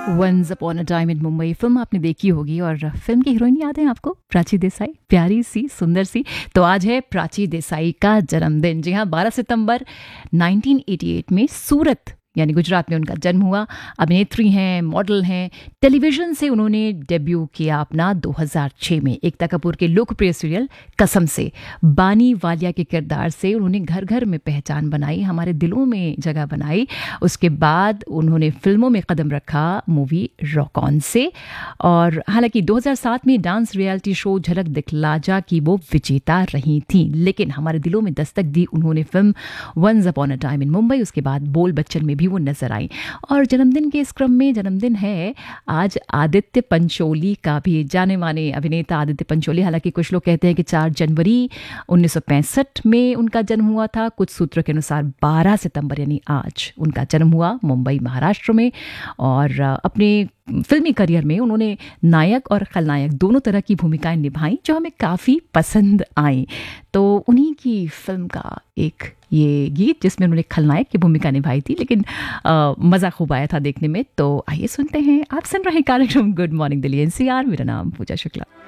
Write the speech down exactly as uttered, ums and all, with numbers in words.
Once upon a time in Mumbai film आपने देखी होगी और फिल्म की हीरोइन याद है आपको? प्राची देसाई, प्यारी सी सुंदर सी। तो आज है प्राची देसाई का जन्मदिन। जी हाँ, बारह सितंबर नाइनटीन एटी एट में सूरत यानी गुजरात में उनका जन्म हुआ। अभिनेत्री हैं, मॉडल हैं। टेलीविज़न से उन्होंने डेब्यू किया अपना दो हज़ार छह में एकता कपूर के लोकप्रिय सीरियल कसम से। बानी वालिया के किरदार से उन्होंने घर घर में पहचान बनाई, हमारे दिलों में जगह बनाई। उसके बाद उन्होंने फिल्मों में कदम रखा मूवी रॉक ऑन से। और हालांकि दो हज़ार सात में डांस रियलिटी शो झलक दिखला जा की वो विजेता रही थी, लेकिन हमारे दिलों में दस्तक दी उन्होंने film once upon a time in Mumbai. उसके बाद बोल बच्चन में भी वो नजर आई। और जन्मदिन के इस क्रम में जन्मदिन है आज आदित्य पंचोली का भी। जाने माने अभिनेता आदित्य पंचोली, हालांकि कुछ लोग कहते हैं कि चार जनवरी उन्नीस सौ पैंसठ में उनका जन्म हुआ था, कुछ सूत्रों के अनुसार बारह सितंबर यानी आज उनका जन्म हुआ मुंबई महाराष्ट्र में। और अपने फिल्मी करियर में उन्होंने नायक और खलनायक दोनों तरह की भूमिकाएं निभाई जो हमें काफ़ी पसंद आई। तो उन्हीं की फिल्म का एक ये गीत जिसमें उन्होंने खलनायक की भूमिका निभाई थी, लेकिन मज़ा खूब आया था देखने में। तो आइए सुनते हैं। आप सुन रहे कार्यक्रम गुड मॉर्निंग दिल्ली एनसीआर। मेरा नाम पूजा शुक्ला।